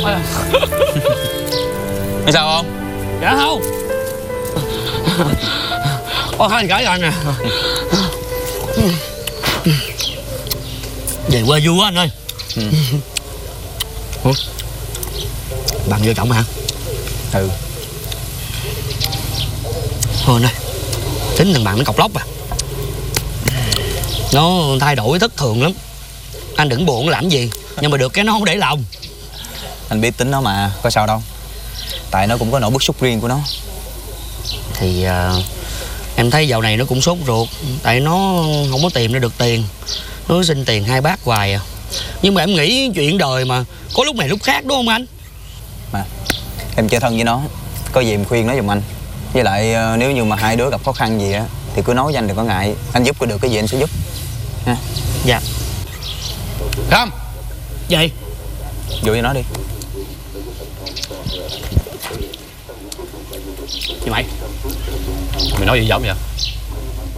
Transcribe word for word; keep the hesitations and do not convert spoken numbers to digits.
Hay sao không? Dạ không. Có hai cái anh nè. Về quê vui quá anh ơi. Ừ. Ủa? Bạn vợ chồng hả? Ừ. Thôi này, tính thằng bạn nó cọc lóc à. Nó thay đổi thất thường lắm. Anh đừng buồn làm gì. Nhưng mà được cái nó không để lòng. Anh biết tính nó mà, có sao đâu. Tại nó cũng có nỗi bức xúc riêng của nó. Thì uh, em thấy dạo này nó cũng sốt ruột. Tại nó không có tìm ra được tiền. Nó xin tiền hai bác hoài à. Nhưng mà em nghĩ chuyện đời mà có lúc này lúc khác đúng không anh? Mà em chơi thân với nó, có gì em khuyên nó giùm anh. Với lại uh, nếu như mà hai đứa gặp khó khăn gì á thì cứ nói với anh, đừng có ngại. Anh giúp có được cái gì anh sẽ giúp ha. Dạ. Khâm. Gì? Vô với nó đi. Chị mày, mày nói gì giống vậy?